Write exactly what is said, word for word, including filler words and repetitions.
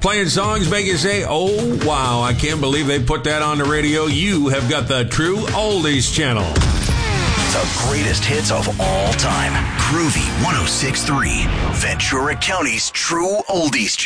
Playing songs make you say, oh, wow, I can't believe they put that on the radio. You have got the True Oldies channel. The greatest hits of all time. Groovy one oh six point three, Ventura County's True Oldies channel.